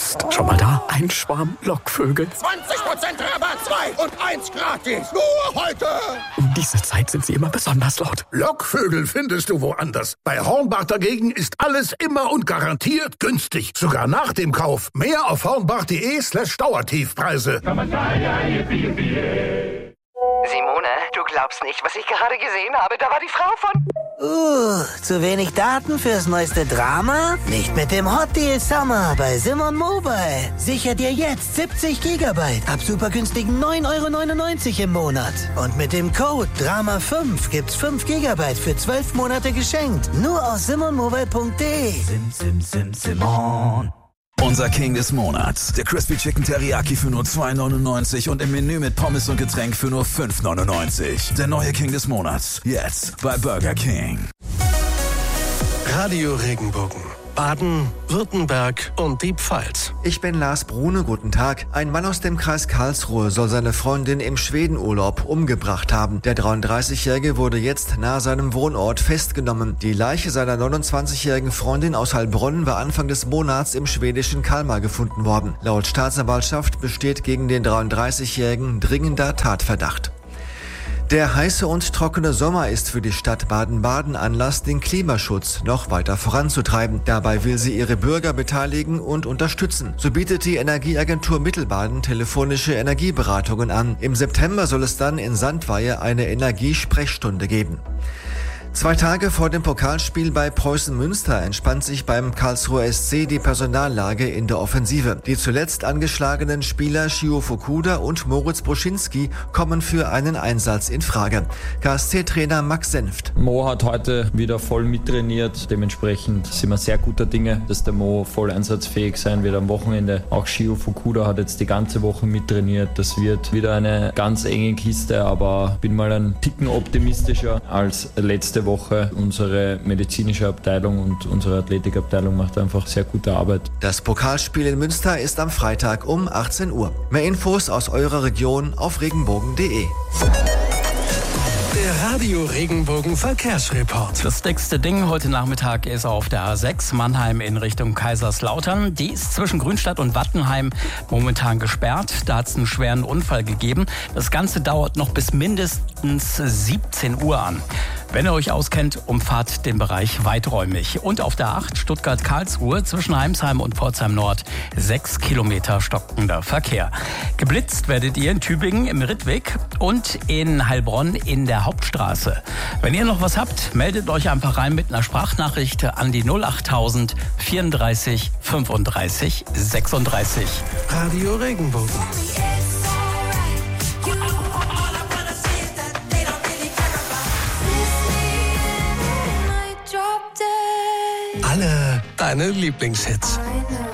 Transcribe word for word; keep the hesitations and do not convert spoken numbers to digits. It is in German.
Psst. Schon mal da? Ein Schwarm Lockvögel. zwanzig Prozent Rabatt, zwei und eins gratis. Nur heute. Um diese Zeit sind sie immer besonders laut. Lockvögel findest du woanders. Bei Hornbach dagegen ist alles immer und garantiert günstig. Sogar nach dem Kauf. Mehr auf hornbach.de slash Dauertiefpreise. Simone, du glaubst nicht, was ich gerade gesehen habe. Da war die Frau von... Uh, zu wenig Daten fürs neueste Drama? Nicht mit dem Hot Deal Summer bei Simon Mobile. Sicher dir jetzt siebzig Gigabyte ab super günstigen neun Euro neunundneunzig im Monat. Und mit dem Code Drama fünf gibt's fünf Gigabyte für zwölf Monate geschenkt. Nur aus simon mobile punkt de. Sim, sim, sim, Simon. Unser King des Monats. Der Crispy Chicken Teriyaki für nur zwei neunundneunzig und im Menü mit Pommes und Getränk für nur fünf neunundneunzig. Der neue King des Monats. Jetzt bei Burger King. Radio Regenbogen. Baden, Württemberg und die Pfalz. Ich bin Lars Brune, guten Tag. Ein Mann aus dem Kreis Karlsruhe soll seine Freundin im Schwedenurlaub umgebracht haben. Der dreiunddreißigjährige wurde jetzt nahe seinem Wohnort festgenommen. Die Leiche seiner neunundzwanzigjährigen Freundin aus Heilbronn war Anfang des Monats im schwedischen Kalmar gefunden worden. Laut Staatsanwaltschaft besteht gegen den dreiunddreißigjährigen dringender Tatverdacht. Der heiße und trockene Sommer ist für die Stadt Baden-Baden Anlass, den Klimaschutz noch weiter voranzutreiben. Dabei will sie ihre Bürger beteiligen und unterstützen. So bietet die Energieagentur Mittelbaden telefonische Energieberatungen an. Im September soll es dann in Sandweihe eine Energiesprechstunde geben. Zwei Tage vor dem Pokalspiel bei Preußen Münster entspannt sich beim Karlsruher S C die Personallage in der Offensive. Die zuletzt angeschlagenen Spieler Shio Fukuda und Moritz Bruschinski kommen für einen Einsatz in Frage. K S C-Trainer Max Senft. Mo hat heute wieder voll mittrainiert. Dementsprechend sind wir sehr guter Dinge, dass der Mo voll einsatzfähig sein wird am Wochenende. Auch Shio Fukuda hat jetzt die ganze Woche mittrainiert. Das wird wieder eine ganz enge Kiste, aber bin mal einen Ticken optimistischer als letzte Woche. Unsere medizinische Abteilung und unsere Athletikabteilung macht einfach sehr gute Arbeit. Das Pokalspiel in Münster ist am Freitag um achtzehn Uhr. Mehr Infos aus eurer Region auf regenbogen punkt de. Der Radio Regenbogen Verkehrsreport. Das dickste Ding heute Nachmittag ist auf der A sechs Mannheim in Richtung Kaiserslautern. Die ist zwischen Grünstadt und Wattenheim momentan gesperrt. Da hat es einen schweren Unfall gegeben. Das Ganze dauert noch bis mindestens siebzehn Uhr an. Wenn ihr euch auskennt, umfahrt den Bereich weiträumig. Und auf der acht Stuttgart-Karlsruhe zwischen Heimsheim und Pforzheim Nord sechs Kilometer stockender Verkehr. Geblitzt werdet ihr in Tübingen im Rittweg und in Heilbronn in der Hauptstraße. Wenn ihr noch was habt, meldet euch einfach rein mit einer Sprachnachricht an die null achttausend vierunddreißig fünfunddreißig sechsunddreißig. Radio Regenbogen. Alle deine Lieblingshits.